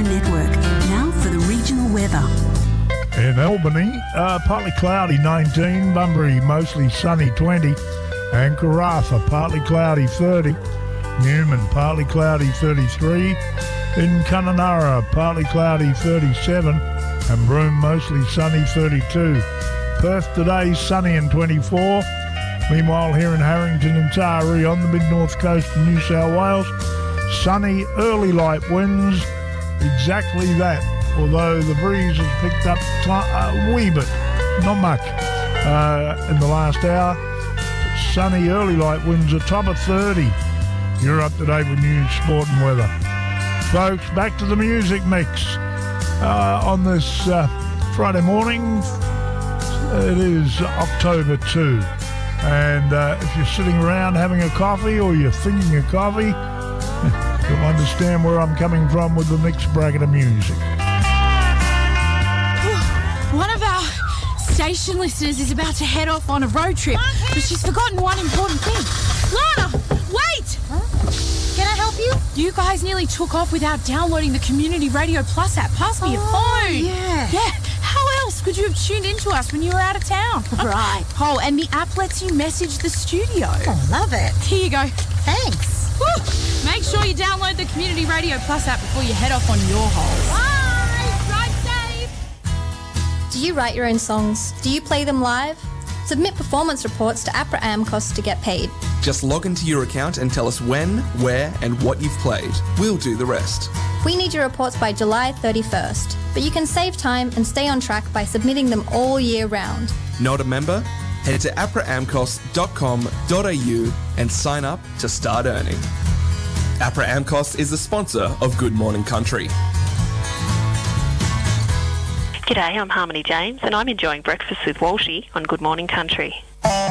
Network. Now for the regional weather. In Albany, partly cloudy 19, Bunbury mostly sunny 20, and Karratha partly cloudy 30, Newman partly cloudy 33, in Kununurra partly cloudy 37, and Broome mostly sunny 32. Perth today sunny and 24. Meanwhile, here in Harrington and Taree on the mid-north coast of New South Wales, sunny, early light winds, exactly that, although the breeze has picked up a wee bit, not much, in the last hour. But sunny, early light winds, a top of 30. You're up to date with news, sport and weather. Folks, back to the music mix on this Friday morning. It is October 2. And if you're sitting around having a coffee or you're thinking of coffee, you'll understand where I'm coming from with the mixed bracket of music. One of our station listeners is about to head off on a road trip, but she's forgotten one important thing. Lana, wait! Huh? Can I help you? You guys nearly took off without downloading the Community Radio Plus app. Pass me your phone. Yeah. How else could you have tuned into us when you were out of town? Right. Oh, and the app lets you message the studio. Oh, love it. Here you go. Thanks. Woo. Make sure you download the Community Radio Plus app before you head off on your holes. Bye. Drive safe. Do you write your own songs? Do you play them live? Submit performance reports to APRA AMCOS to get paid. Just log into your account and tell us when, where and what you've played. We'll do the rest. We need your reports by July 31st, but you can save time and stay on track by submitting them all year round. Not a member? Head to apraamcos.com.au and sign up to start earning. APRA AMCOS is the sponsor of Good Morning Country. G'day, I'm Harmony James and I'm enjoying breakfast with Walshy on Good Morning Country.